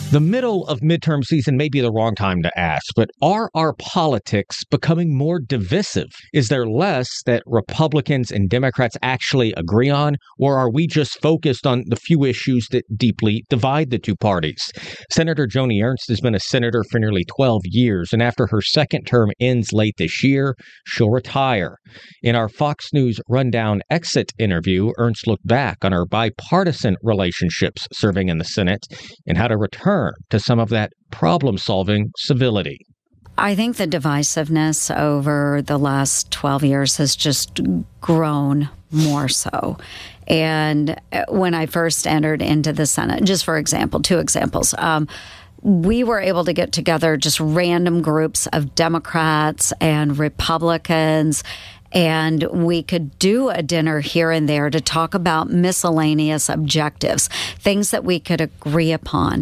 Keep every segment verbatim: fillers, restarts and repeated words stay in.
The middle of midterm season may be the wrong time to ask, but are our politics becoming more divisive? Is there less that Republicans and Democrats actually agree on, or are we just focused on the few issues that deeply divide the two parties? Senator Joni Ernst has been a senator for nearly twelve years, and after her second term ends late this year, she'll retire. In our Fox News Rundown Exit interview, Ernst looked back on her bipartisan relationships serving in the Senate and how to return to some of that problem-solving civility. I think the divisiveness over the last twelve years has just grown more so. And when I first entered into the Senate, just for example, two examples, um, we were able to get together just random groups of Democrats and Republicans, and we could do a dinner here and there to talk about miscellaneous objectives, things that we could agree upon.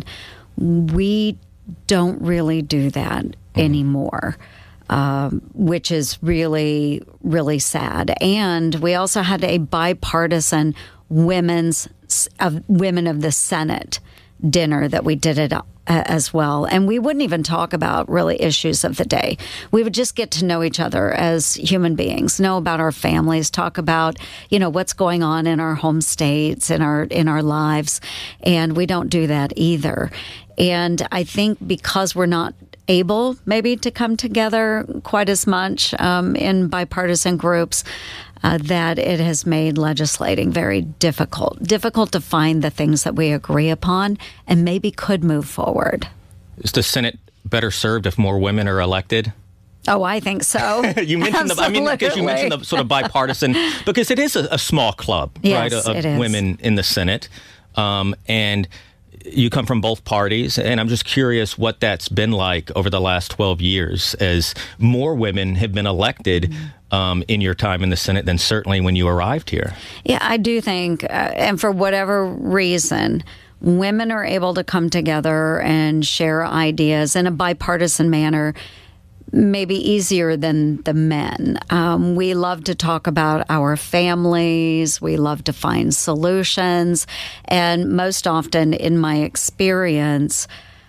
We don't really do that anymore, um, which is really, really sad. And we also had a bipartisan women's of women of the Senate dinner that we did it uh, as well. And we wouldn't even talk about really issues of the day. We would just get to know each other as human beings, know about our families, talk about, you know, what's going on in our home states, in our in our lives. And we don't do that either. And I think because we're not able maybe to come together quite as much um, in bipartisan groups, uh, that it has made legislating very difficult, difficult to find the things that we agree upon and maybe could move forward. Is the Senate better served if more women are elected? Oh, I think so. you mentioned the, I mean, because you mentioned the sort of bipartisan, because it is a, a small club, yes, right, of it is. women in the Senate. Um, and you come from both parties, and I'm just curious what that's been like over the last twelve years as more women have been elected um, in your time in the Senate than certainly when you arrived here. Yeah, I do think, uh, and for whatever reason, women are able to come together and share ideas in a bipartisan manner, maybe easier than the men. Um, we love to talk about our families. We love to find solutions. And most often, in my experience,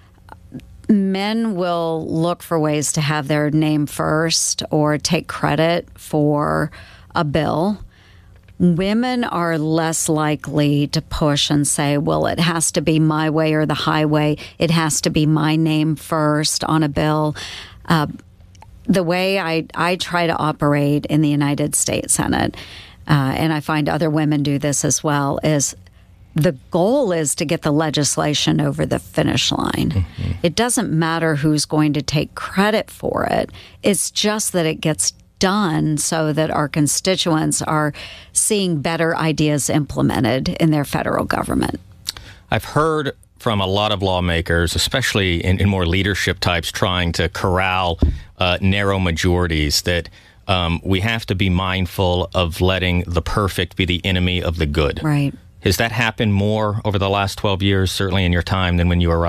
men will look for ways to have their name first or take credit for a bill. Women are less likely to push and say, well, it has to be my way or the highway. It has to be my name first on a bill. Uh, the way I, I try to operate in the United States Senate, uh, and I find other women do this as well, is the goal is to get the legislation over the finish line. Mm-hmm. It doesn't matter who's going to take credit for it. It's just that it gets done so that our constituents are seeing better ideas implemented in their federal government. I've heard from a lot of lawmakers, especially in, in more leadership types, trying to corral uh, narrow majorities, that um, we have to be mindful of letting the perfect be the enemy of the good. Right. Has that happened more over the last twelve years, certainly in your time, than when you arrived?